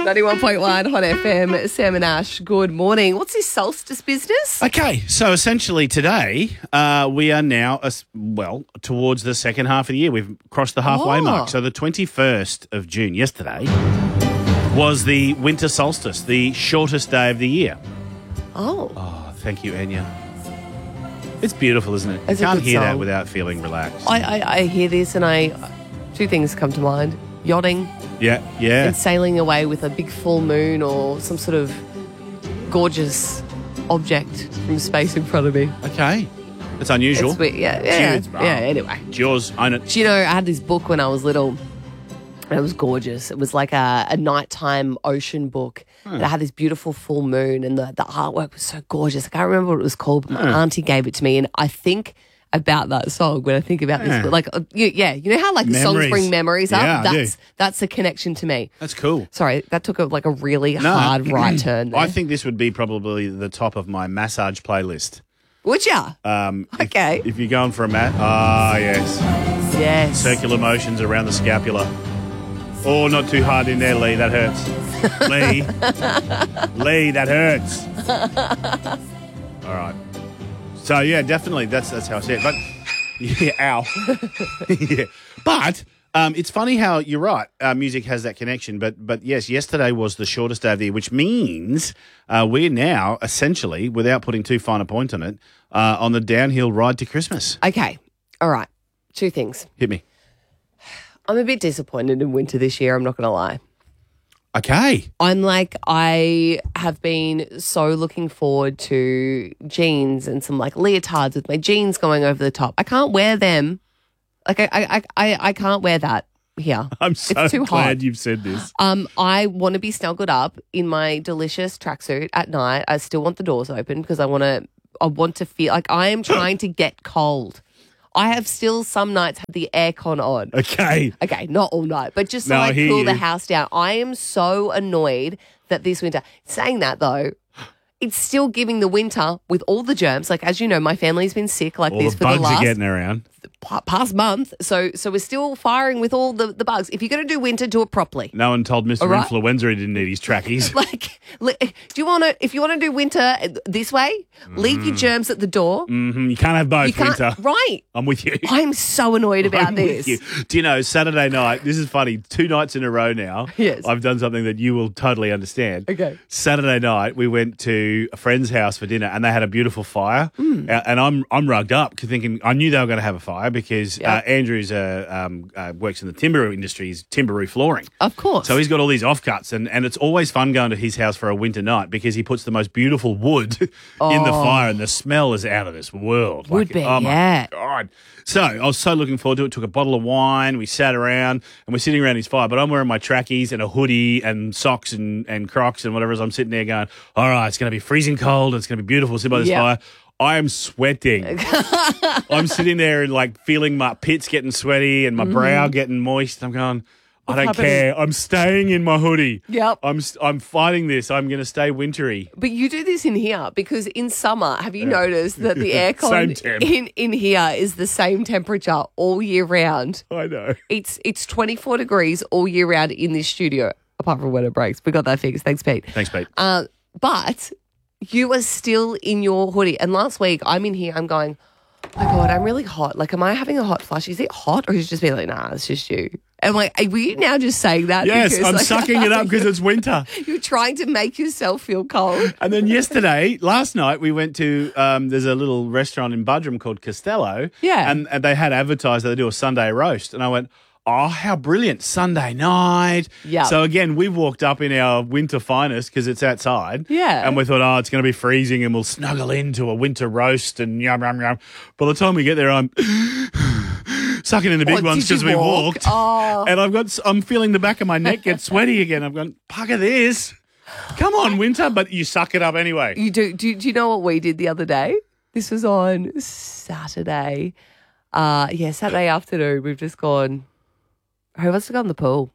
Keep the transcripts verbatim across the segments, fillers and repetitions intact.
ninety-one point one Hot F M, Sam and Ash, good morning. What's this solstice business? Okay, so essentially today uh, we are now, uh, well, towards the second half of the year. We've crossed the halfway Oh. mark. So the twenty-first of June, yesterday, was the winter solstice, the shortest day of the year. Oh. Oh, thank you, Enya. It's beautiful, isn't it? It's You a can't good hear that song. without feeling relaxed. I, I, I hear this and I, two things come to mind. Yachting yeah, yeah. and sailing away with a big full moon or some sort of gorgeous object from space in front of me. Okay. It's unusual. It's weird. Yeah, yeah, It's yours, yeah, anyway. It's yours. Own it. Do you know, I had this book when I was little. And it was gorgeous. It was like a, a nighttime ocean book. Hmm. And it had this beautiful full moon and the, the artwork was so gorgeous. I can't remember what it was called, but my auntie gave it to me. And I think about that song when I think about this. Yeah. But like, uh, you, yeah, you know how like songs Memories. bring memories up? Yeah, I do. that's that's a connection to me. That's cool. Sorry, that took a, like a really No. hard right turn there. I think this would be probably the top of my massage playlist. Would ya? Um, if- Okay. If, you're going for a mat, ah, yes. Yes. Circular motions around the scapula. Oh, not too hard in there, Lee. That hurts. Lee. Lee, that hurts. All right. So, yeah, definitely. That's that's how I see it. But, yeah, ow. yeah. But um, it's funny how you're right. Uh, music has that connection. But, but yes, yesterday was the shortest day of the year, which means uh, we're now essentially, without putting too fine a point on it, uh, on the downhill ride to Christmas. Okay. All right. Two things. Hit me. I'm a bit disappointed in winter this year, I'm not going to lie. Okay. I'm like, I have been so looking forward to jeans and some like leotards with my jeans going over the top. I can't wear them. Like, I I, I, I can't wear that here. I'm so It's too glad hot. you've said this. Um, I want to be snuggled up in my delicious tracksuit at night. I still want the doors open because I want to, I want to feel like I am trying to get cold. I have still some nights had the aircon on. Okay. Okay, not all night, but just so No, I I hear cool the you. house down. I am so annoyed that this winter, saying that though, it's still giving the winter with all the germs. Like, as you know, my family's been sick like All this the for bugs the last are getting around. pa- past month. So so we're still firing with all the, the bugs. If you're going to do winter, do it properly. No one told Mister All right. Influenza he didn't need his trackies. Like, li- do you want to, if you want to do winter this way, leave your germs at the door. hmm You can't have both You can't, winter. right. I'm with you. I'm so annoyed about I'm this. with you. Do you know, Saturday night, this is funny, two nights in a row now, Yes. I've done something that you will totally understand. Okay. Saturday night, we went to a friend's house for dinner and they had a beautiful fire. Hmm. Uh, and I'm I'm rugged up 'cause thinking, I knew they were going to have a fire because Yeah. uh, Andrew's uh, um, uh, works in the timber industry, he's timber flooring. Of course. So he's got all these offcuts, and, and it's always fun going to his house for a winter night because he puts the most beautiful wood in the fire, and the smell is out of this world. Oh. Would Like, be, oh my yeah. God. So I was so looking forward to it. Took a bottle of wine, we sat around, and we're sitting around his fire, but I'm wearing my trackies and a hoodie and socks and, and Crocs and whatever, as I'm sitting there going, all right, it's going to be freezing cold, it's going to be beautiful, sit by this Yeah. fire. I am sweating. I'm sitting there and like feeling my pits getting sweaty and my brow getting moist. I'm going, I don't happening? care. I'm staying in my hoodie. Yep. I'm st- I'm fighting this. I'm going to stay wintry. But you do this in here because in summer, have you noticed that the aircon Same temp. in, in here is the same temperature all year round? I know. It's it's twenty-four degrees all year round in this studio, apart from when it breaks. We got that fixed. Thanks, Pete. Thanks, Pete. Uh, but you are still in your hoodie. And last week, I'm in here, I'm going, oh my God, I'm really hot. Like, am I having a hot flush? Is it hot? Or is it just being like, nah, it's just you? And like, are we now just saying that? Yes, because, I'm like, sucking it up because it's winter. You're trying to make yourself feel cold. And then yesterday, last night, we went to, um, there's a little restaurant in Budrum called Costello. Yeah. And, and they had advertised that they do a Sunday roast. And I went, oh, how brilliant. Sunday night. Yeah. So again, we walked up in our winter finest because it's outside. Yeah. And we thought, oh, it's going to be freezing and we'll snuggle into a winter roast and yum, yum, yum. By the time we get there, I'm sucking in the big Oh, ones did because you we walk? walked. Oh. And I've got, I'm feeling the back of my neck get sweaty again. I'm going, bugger this. Come on, winter, but you suck it up anyway. You do, do. Do you know what we did the other day? This was on Saturday. Uh, yeah, Saturday afternoon. We've just gone. Who wants to go in the pool?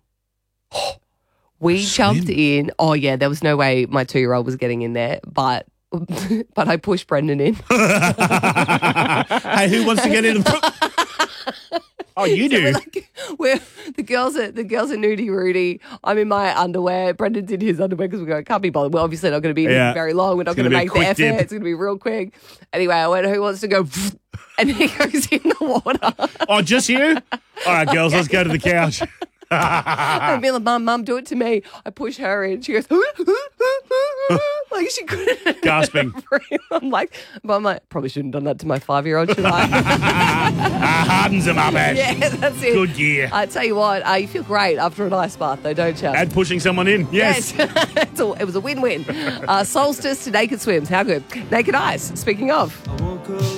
We Swim? jumped in. Oh yeah, there was no way my two-year-old was getting in there, but but I pushed Brendan in. Hey, who wants to get in the Oh, you So do? we're like, we're, the girls are the girls are nudie Rudy. I'm in my underwear. Brendan's in his underwear because we go, can't be bothered. We're obviously not going to be Yeah. very long. We're not It's going to gonna be a make the quick effort. dip. It's going to be real quick. Anyway, I went, who wants to go? And he goes in the water. Oh, just you? All right, girls, let's go to the couch. I'd be like, Mum, Mum, do it to me. I push her in. She goes, like she couldn't. Gasping. breathe. I'm like, but I'm like, probably shouldn't have done that to my five-year-old, should I? Ah, hardens them up, Ash. Yeah, that's it. Good gear. I tell you what, uh, you feel great after an ice bath, though, don't you? And pushing someone in. Yes. Yes. It's a- it was a win-win. Uh, solstice to naked swims. How good? Naked ice. Speaking of.